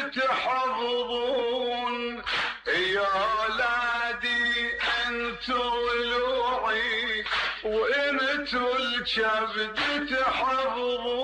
تحفظون يا ولادي انتو ولوعي وانتو الكبد تحفظون.